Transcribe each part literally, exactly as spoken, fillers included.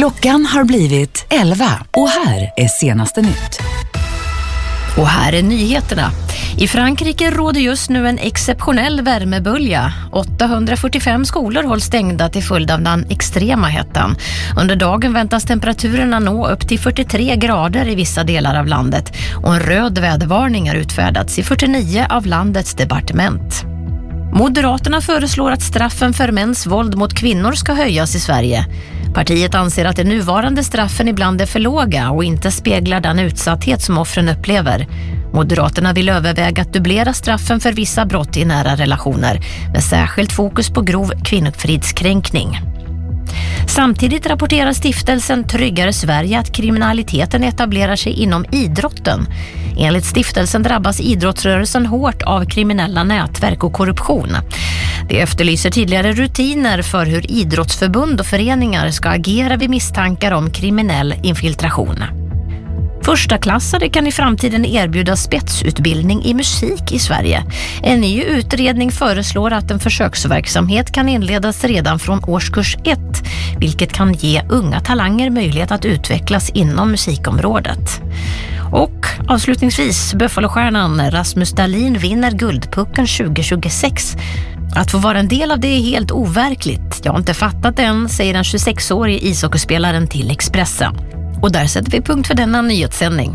Klockan har blivit elva och här är senaste nytt. Och här är nyheterna. I Frankrike råder just nu en exceptionell värmebölja. åttahundrafyrtiofem skolor hålls stängda till följd av den extrema hettan. Under dagen väntas temperaturerna nå upp till fyrtiotre grader i vissa delar av landet. Och en röd vädervarning har utfärdats i fyrtionio av landets departement. Moderaterna föreslår att straffen för mäns våld mot kvinnor ska höjas i Sverige. Partiet anser att de nuvarande straffen ibland är för låga och inte speglar den utsatthet som offren upplever. Moderaterna vill överväga att dubblera straffen för vissa brott i nära relationer med särskilt fokus på grov kvinnofridskränkning. Samtidigt rapporterar stiftelsen Tryggare Sverige att kriminaliteten etablerar sig inom idrotten. Enligt stiftelsen drabbas idrottsrörelsen hårt av kriminella nätverk och korruption. Det efterlyser tydligare rutiner för hur idrottsförbund och föreningar ska agera vid misstankar om kriminell infiltration. Första klassare kan i framtiden erbjuda spetsutbildning i musik i Sverige. En ny utredning föreslår att en försöksverksamhet kan inledas redan från årskurs ett, vilket kan ge unga talanger möjlighet att utvecklas inom musikområdet. Och avslutningsvis, Buffalo-stjärnan Rasmus Dahlin vinner Guldpucken tjugo tjugosex. Att få vara en del av det är helt overkligt. Jag har inte fattat det än, säger den tjugosex-årige ishockeyspelaren till Expressen. Och där sätter vi punkt för denna nyhetssändning.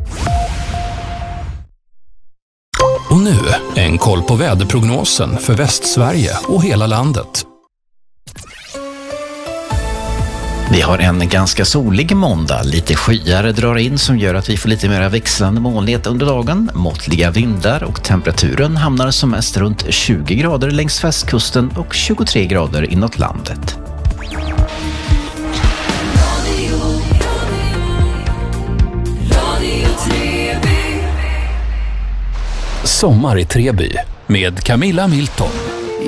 Och nu en koll på väderprognosen för Västsverige och hela landet. Vi har en ganska solig måndag. Lite skyar drar in som gör att vi får lite mer växlande molnighet under dagen. Måttliga vindar och temperaturen hamnar som mest runt tjugo grader längs västkusten och tjugotre grader inåt landet. Sommar i Treby med Camilla Milton.